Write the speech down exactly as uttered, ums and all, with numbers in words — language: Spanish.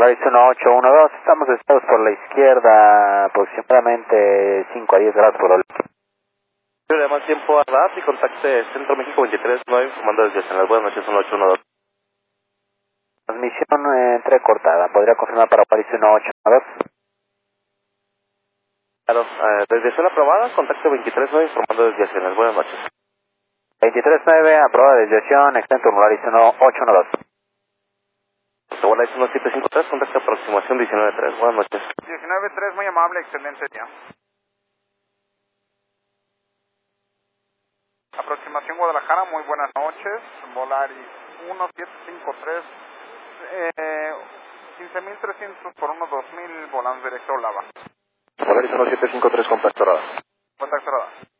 Volaris uno ocho uno dos, estamos desviados por la izquierda, aproximadamente cinco a diez grados por hora. De más tiempo a R A P y contacte Centro México veintitrés nueve, comando desde San Buenas noches, uno ocho uno dos. Transmisión eh, entrecortada, ¿podría confirmar para Volaris uno ocho uno dos? Claro, eh, desde zona aprobada, contacte veintitrés nueve, comando desde San Buenas noches. veintitrés nueve, aprobada desviación, extento Volaris uno ocho uno dos. Volaris uno siete cinco tres, contacte aproximación diecinueve tres, buenas noches. diecinueve tres, muy amable, excelente día. Aproximación Guadalajara, muy buenas noches. Volaris uno siete cinco tres, eh, quince mil trescientos por uno dos mil, volando directo Lava. Volaris uno siete cinco tres, contacto R A D A. Contacto R A D A.